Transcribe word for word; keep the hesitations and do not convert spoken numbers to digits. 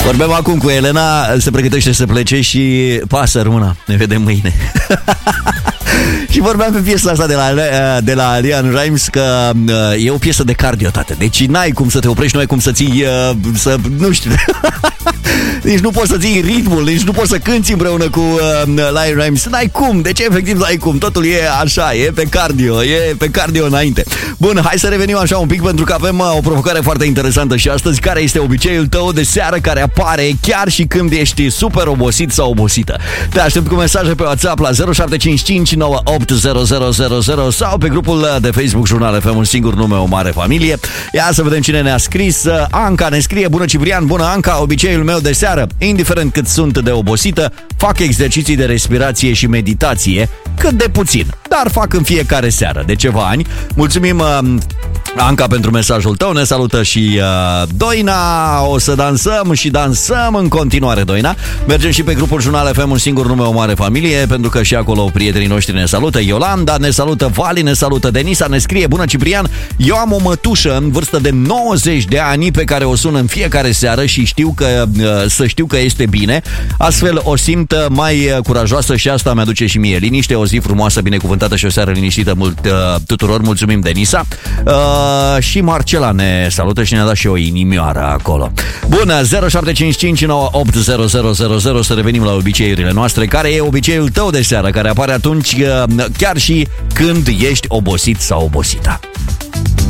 Vorbeam acum cu Elena, se pregătește să plece și pasă rămâna. Ne vedem mâine. Și vorbeam pe piesa asta de la, de la Lian Rimes că e o piesă de cardio, tată. Deci n-ai cum să te oprești, nu ai cum să ții, să, nu știu. Nici nu poți să ții ritmul, nici nu poți să cânti împreună cu uh, Lian Rimes. N-ai cum, deci efectiv n-ai cum. Totul e așa, e pe cardio, e pe cardio înainte. Bun, hai să revenim așa un pic pentru că avem uh, o provocare foarte interesantă și astăzi. Care este obiceiul tău de seară care apare chiar și când ești super obosit sau obosită? Te aștept cu mesaje pe WhatsApp la zero șapte cinci cinci nouă opt zero zero zero zero sau pe grupul de Facebook Jurnal F M, un singur nume, o mare familie. Ia să vedem cine ne-a scris. Anca ne scrie: bună Ciprian, bună Anca, obiceiul meu de seară, indiferent cât sunt de obosită, fac exerciții de respirație și meditație, cât de puțin, dar fac în fiecare seară de ceva ani. Mulțumim, Anca, pentru mesajul tău. Ne salută și uh, Doina. O să dansăm și dansăm în continuare, Doina. Mergem și pe grupul Jurnal F M, un singur nume, o mare familie, pentru că și acolo prietenii noștri ne salută. Iolanda ne salută, Vali ne salută, Denisa ne scrie: bună Ciprian, eu am o mătușă în vârstă de nouăzeci de ani pe care o sun în fiecare seară și știu că, uh, să știu că este bine. Astfel o simt mai curajoasă și asta mi-aduce și mie liniște. O zi frumoasă, binecuvântată și o seară liniștită mult, uh, tuturor. Mulțumim, Denisa. Uh, și Marcela ne salută și ne-a dat și o inimioară acolo. Bună, zero șapte cinci cinci nouă opt zero zero zero zero. Să revenim la obiceiurile noastre. Care e obiceiul tău de seară care apare atunci, chiar și când ești obosit sau obosită?